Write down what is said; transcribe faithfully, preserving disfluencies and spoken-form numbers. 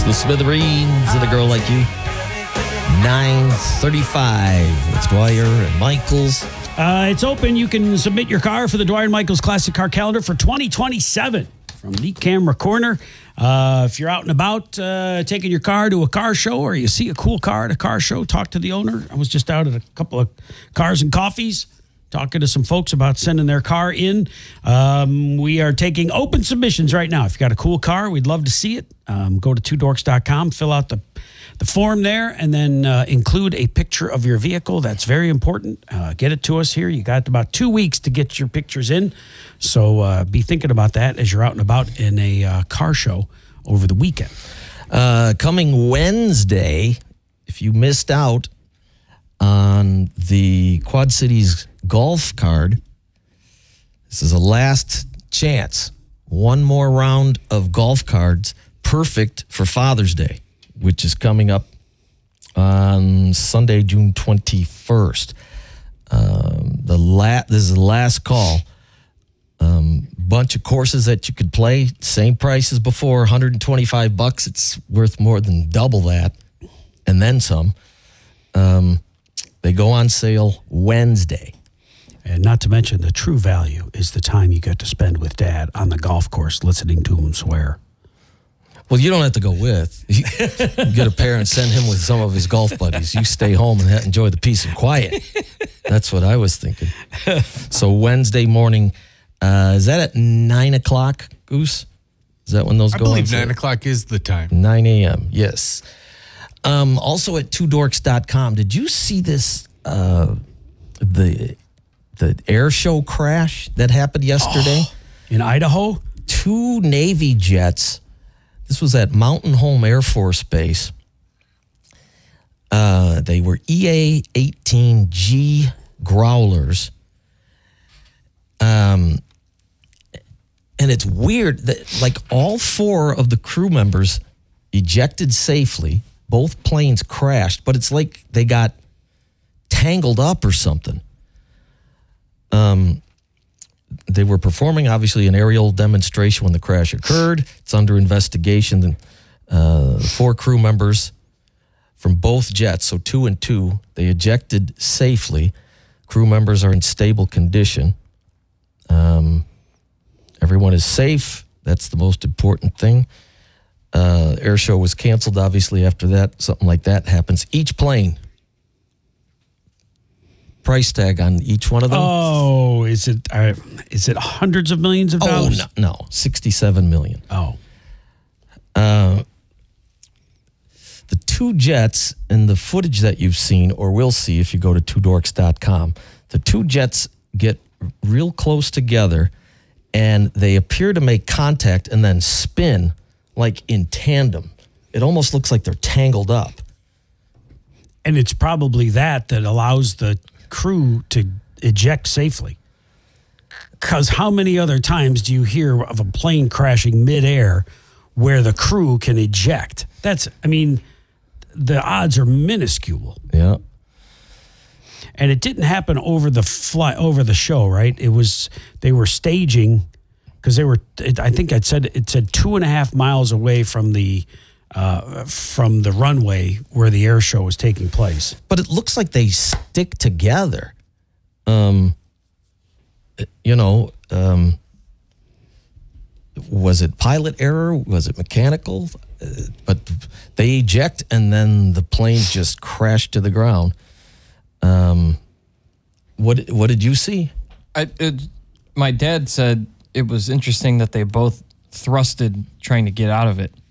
The Smithereens and A Girl Like You. nine thirty-five. It's Dwyer and Michaels. Uh, it's open. You can submit your car for the Dwyer and Michaels Classic Car Calendar for twenty twenty-seven from Neat Camera Corner. Uh, if you're out and about uh, taking your car to a car show or you see a cool car at a car show, talk to the owner. I was just out at a couple of Cars and Coffees talking to some folks about sending their car in. Um, we are taking open submissions right now. If you got a cool car, we'd love to see it. Um, go to two dorks dot com, fill out the the form there, and then uh, include a picture of your vehicle. That's very important. Uh, get it to us here. You got about two weeks to get your pictures in. So uh, be thinking about that as you're out and about in a uh, car show over the weekend. Uh, coming Wednesday, if you missed out on the Quad Cities golf card, this is a last chance. One more round of golf cards, perfect for Father's Day, which is coming up on Sunday, June twenty-first. Um, the la- this is the last call. Um, bunch of courses that you could play, same price as before, one hundred twenty-five bucks. It's worth more than double that, and then some. Um, they go on sale Wednesday. And not to mention, the true value is the time you get to spend with Dad on the golf course listening to him swear. Well, you don't have to go with. You get a pair and send him with some of his golf buddies. You stay home and enjoy the peace and quiet. That's what I was thinking. So Wednesday morning, uh, is that at nine o'clock, Goose? Is that when those I go on? I believe nine o'clock is the time. nine a.m., yes. Um, also at two dorks dot com, did you see this, uh, the the air show crash that happened yesterday? Oh, in Idaho? Two Navy jets. This was at Mountain Home Air Force Base. Uh, they were E A eighteen G Growlers. Um, and it's weird that, like, all four of the crew members ejected safely. Both planes crashed, but it's like they got tangled up or something. Um. They were performing, obviously, an aerial demonstration when the crash occurred. It's under investigation. Uh, four crew members from both jets, so two and two, they ejected safely. Crew members are in stable condition. Um, everyone is safe. That's the most important thing. Uh, air show was canceled, obviously, after that. Something like that happens. Each plane, price tag on each one of them. Oh, is it uh, is it hundreds of millions of dollars? Oh, no, no. sixty-seven million. Oh. Uh, the two jets and the footage that you've seen or will see if you go to two dorks dot com, the two jets get real close together and they appear to make contact and then spin like in tandem. It almost looks like they're tangled up. And it's probably that that allows the crew to eject safely. Because how many other times do you hear of a plane crashing midair where the crew can eject? That's, I mean, the odds are minuscule. Yeah. And it didn't happen over the fly, over the show, right? It was, they were staging, because they were, it, I think I said, it said two and a half miles away from the, uh, from the runway where the air show was taking place. But it looks like they stick together. Um, you know, um, was it pilot error? Was it mechanical? Uh, but they eject and then the plane just crashed to the ground. Um, what what did you see? I, it, my dad said it was interesting that they both thrusted trying to get out of it.